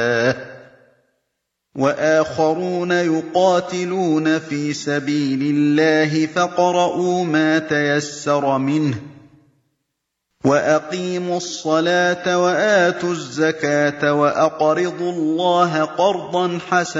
وآخرون يقاتلون في سبيل الله فاقرءوا ما تيسر منه وأقيموا الصلاة وآتوا الزكاة وأقرضوا الله قرضا حسنا